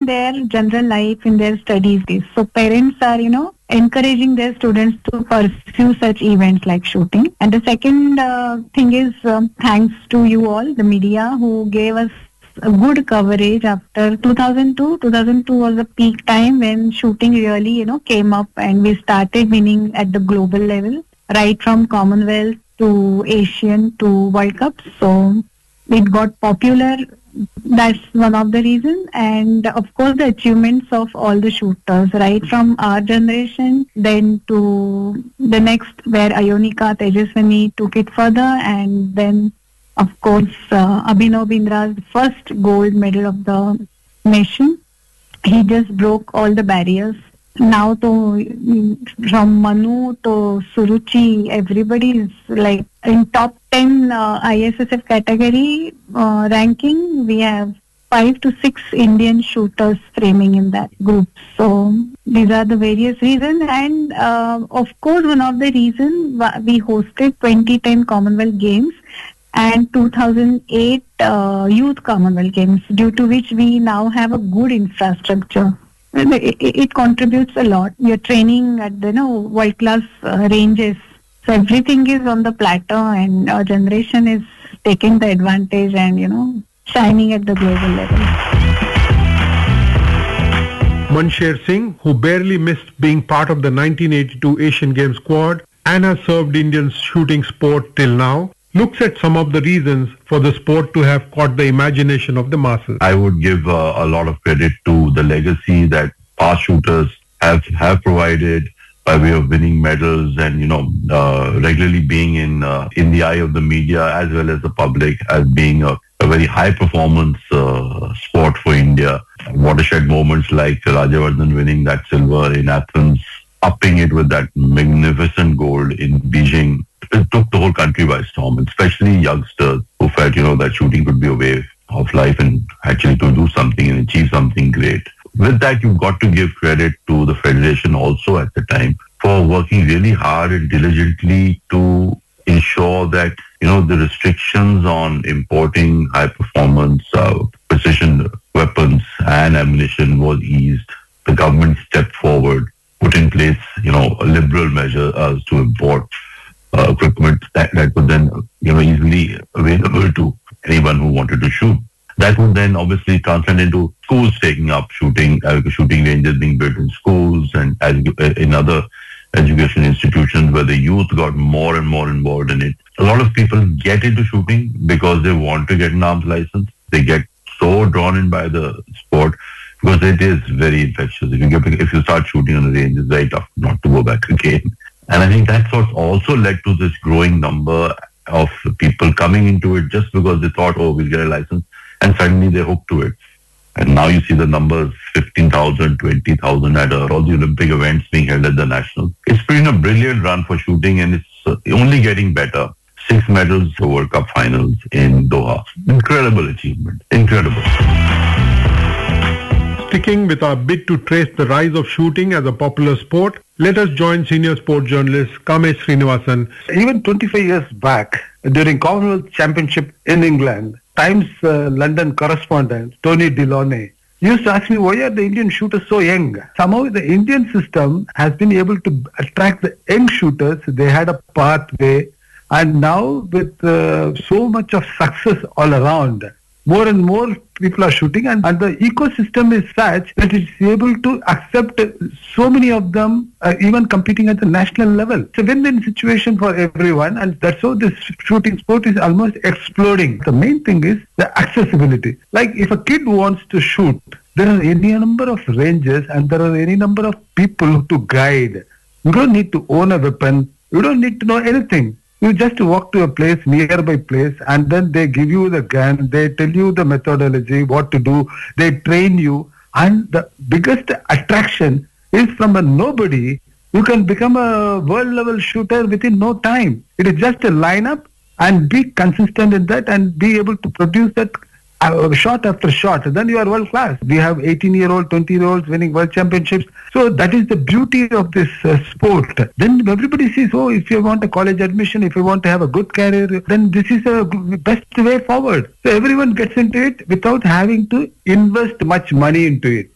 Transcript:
their general life, in their studies. So parents are, encouraging their students to pursue such events like shooting. And the second thing is thanks to you all, the media, who gave us a good coverage after 2002. 2002 was the peak time when shooting really, came up, and we started winning at the global level, right from Commonwealth to Asian to World Cup. So it got popular. That's one of the reasons. And of course, the achievements of all the shooters, right from our generation, then to the next, where Ionika Tejaswini took it further, and then, of course, Abhinav Bindra's first gold medal of the nation. He just broke all the barriers. Now, from Manu to Suruchi, everybody is like in top 10 ISSF category ranking. We have 5 to 6 Indian shooters framing in that group. So these are the various reasons. And of course, one of the reasons we hosted 2010 Commonwealth Games and 2008 Youth Commonwealth Games, due to which we now have a good infrastructure. It contributes a lot. We are training at the world-class ranges. So everything is on the plateau, and our generation is taking the advantage and, shining at the global level. Mansher Singh, who barely missed being part of the 1982 Asian Games squad and has served Indian shooting sport till now, looks at some of the reasons for the sport to have caught the imagination of the masses. I would give a lot of credit to the legacy that past shooters have provided by way of winning medals and, regularly being in the eye of the media as well as the public as being a very high performance sport for India. Watershed moments like Rajavardhan winning that silver in Athens, upping it with that magnificent gold in Beijing. It took the whole country by storm, especially youngsters who felt, that shooting could be a way of life and actually to do something and achieve something great. With that, you've got to give credit to the Federation also at the time for working really hard and diligently to ensure that, the restrictions on importing high performance precision weapons and ammunition was eased. The government stepped forward, put in place, a liberal measure to import equipment that would then, easily available to anyone who wanted to shoot. That would then obviously translate into schools taking up shooting ranges being built in schools and in other education institutions where the youth got more and more involved in it. A lot of people get into shooting because they want to get an arms license. They get so drawn in by the sport because it is very infectious. If you start shooting on the range, it's very tough not to go back again. And I think that's what also led to this growing number of people coming into it just because they thought, we'll get a license, and suddenly they're hooked to it. And now you see the numbers, 15,000, 20,000 at all the Olympic events being held at the National. It's been a brilliant run for shooting, and it's only getting better. 6 medals for World Cup finals in Doha. Incredible achievement. Incredible. Sticking with our bid to trace the rise of shooting as a popular sport, let us join senior sport journalist Kamesh Srinivasan. Even 25 years back, during Commonwealth Championship in England, Times London correspondent Tony Deloney used to ask me, why are the Indian shooters so young? Somehow the Indian system has been able to attract the young shooters. They had a pathway, and now with so much of success all around, more and more people are shooting, and the ecosystem is such that it's able to accept so many of them even competing at the national level. It's a win-win situation for everyone, and that's how this shooting sport is almost exploding. The main thing is the accessibility. Like if a kid wants to shoot, there are any number of ranges and there are any number of people to guide. You don't need to own a weapon. You don't need to know anything. You just walk to a place, nearby place, and then they give you the gun, they tell you the methodology, what to do, they train you, and the biggest attraction is from a nobody, you can become a world-level shooter within no time. It is just a lineup and be consistent in that and be able to produce that shot after shot. Then you are world class. We have 18-year-old, 20-year-olds winning world championships. So that is the beauty of this sport. Then everybody sees, if you want a college admission, if you want to have a good career, then this is the best way forward. So everyone gets into it without having to invest much money into it.